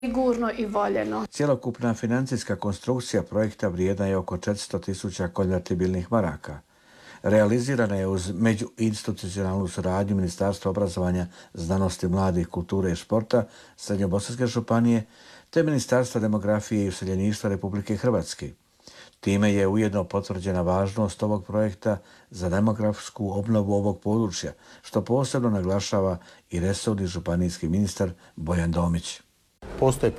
sigurno i voljeno. Cjelokupna financijska konstrukcija projekta vrijedna je oko 400.000 konvertibilnih maraka. Realizirana je uz međuinstitucionalnu suradnju Ministarstva obrazovanja, znanosti, mladih, kulture i športa Srednjobosanske županije te Ministarstva demografije i useljeništva Republike Hrvatske. Time je ujedno potvrđena važnost ovog projekta za demografsku obnovu ovog područja, što posebno naglašava i resorni županijski ministar Bojan Domić. Postoje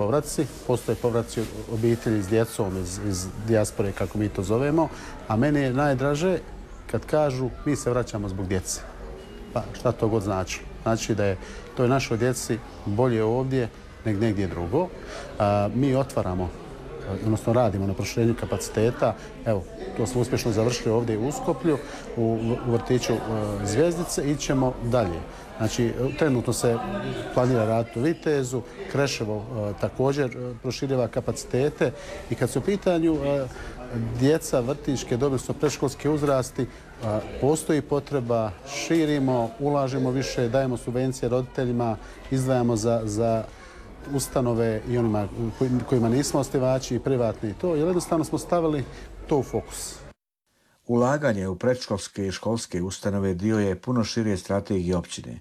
povratci obitelji s djecom iz dijaspore, kako mi to zovemo, a meni je najdraže kad kažu mi se vraćamo zbog djece. Pa šta to god znači? Znači da je to našoj djeci bolje ovdje nego negdje drugo. Mi otvaramo, odnosno radimo na proširenju kapaciteta. Evo, to smo uspješno završili ovdje u Uskoplju, u vrtiću Zvjezdice i ćemo dalje. Znači, trenutno se planira raditi u Vitezu, Kreševo također proširiva kapacitete i kad su u pitanju djeca vrtićke, odnosno predškolske uzrasti, postoji potreba, širimo, ulažemo više, dajemo subvencije roditeljima, izdvajamo za ustanove i onima kojima nismo osnivači i privatni i to, jer jednostavno smo stavili to u fokus. Ulaganje u predškolske i školske ustanove dio je puno šire strategije općine.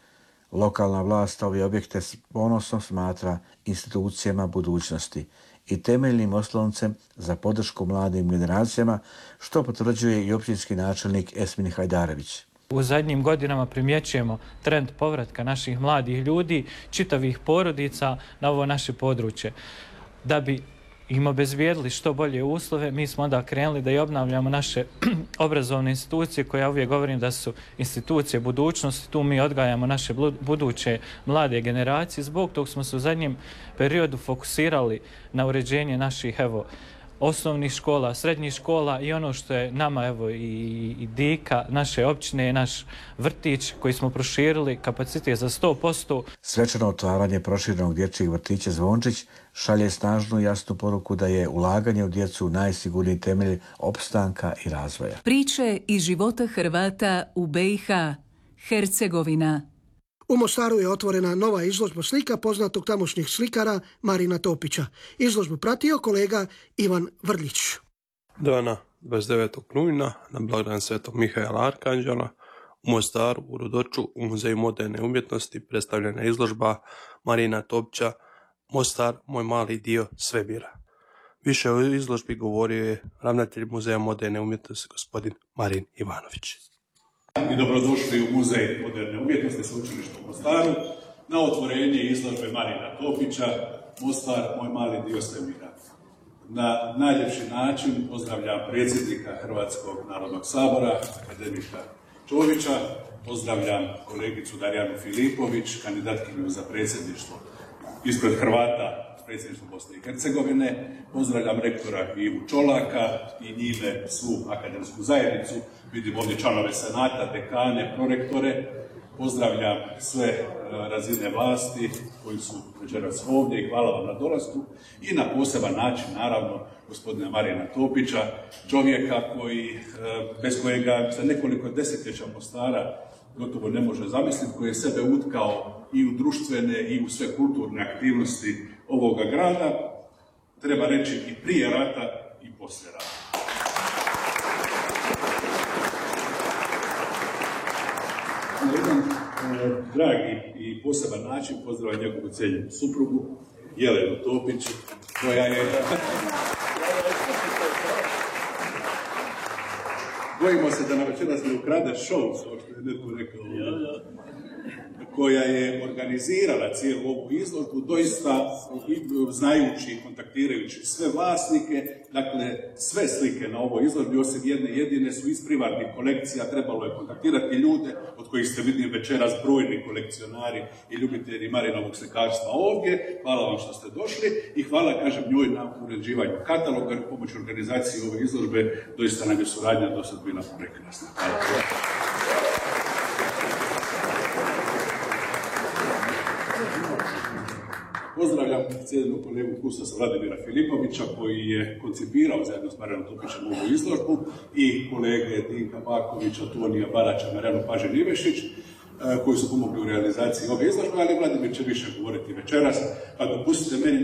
Lokalna vlast ove objekte s ponosom smatra institucijama budućnosti i temeljnim osloncem za podršku mladim generacijama, što potvrđuje i općinski načelnik Esmin Hajdarević. U zadnjim godinama primjećujemo trend povratka naših mladih ljudi, čitavih porodica na ovo naše područje. Da bi im obezbijedili što bolje uslove, mi smo onda krenuli da i obnavljamo naše obrazovne institucije, koje ja uvijek govorim da su institucije budućnosti. Tu mi odgajamo naše buduće mlade generacije. Zbog tog smo se u zadnjem periodu fokusirali na uređenje naših osnovnih škola, srednjih škola i ono što je nama i dika naše općine, naš vrtić koji smo proširili kapacitet za 100%. Svečano otvaranje proširenog dječjeg vrtića Zvončić šalje snažnu i jasnu poruku da je ulaganje u djecu najsigurniji temelj opstanka i razvoja. Priče iz života Hrvata u BiH, Hercegovina. U Mostaru je otvorena nova izložba slika poznatog tamošnjeg slikara Marina Topića. Izložbu pratio kolega Ivan Vrlić. Dana 29. rujna na blagdan Svetog Mihaela Arkanđela u Mostaru u Rudoču u Muzeju moderne umjetnosti predstavljena izložba Marina Topića Mostar, moj mali dio svemira. Više o izložbi govorio je ravnatelj Muzeja moderne umjetnosti gospodin Marin Ivanović. I dobrodošli u Muzej moderne umjetnosti Sveučilišta u Mostaru na otvorenje izložbe Marina Topića Mostar, moj mali dio svemira. Na najljepši način pozdravljam predsjednika Hrvatskog narodnog sabora, akademika Čovića, pozdravljam kolegicu Darjanu Filipović, kandidatkinju za predsjedništvo ispred Hrvata predsjedništvo Bosne i Hercegovine, pozdravljam rektora Ivu Čolaka i njime svu akademsku zajednicu, vidim ovdje članove senata, dekane, prorektore, pozdravljam sve razine vlasti koji su večeras ovdje i hvala vam na dolasku i na poseban način, naravno, gospodina Marina Topića, čovjeka bez kojega za nekoliko desetljeća Mostara gotovo ne može zamisliti, koji je sebe utkao i u društvene i u sve kulturne aktivnosti ovoga grada, treba reći i prije rata i poslije rata. Na jedan dragi i poseban način pozdravljam njegovu cijenjenu suprugu, Jelenu Topić, koja je... Bojimo se da nam večeras ne ukrade show, kao što je netko rekao, koja je organizirala cijelu ovu izložbu, doista znajući i kontaktirajući sve vlasnike, dakle sve slike na ovoj izložbi, osim jedne jedine, su iz privatnih kolekcija, trebalo je kontaktirati ljude, od kojih ste vidim večeras brojni kolekcionari i ljubitelji Marinovog slikarstva ovdje. Hvala vam što ste došli i hvala, kažem, njoj na uređivanju kataloga i pomoći organizaciji ove izložbe. Doista nam je suradnja do sad bila prekrasna. Hvala. Pozdravljam cijenjenog kolegu Kusasa Vladimira Filipovića, koji je koncipirao zajedno s Marinom Topićem ovu izložbu, i kolege Dinka Bakovića, Tonija Barača, Marjanu Pažin-Ivešić. koji su pomogli u realizaciji ove izložbe, ali Vladimir će više govoriti večeras, pa dopustite meni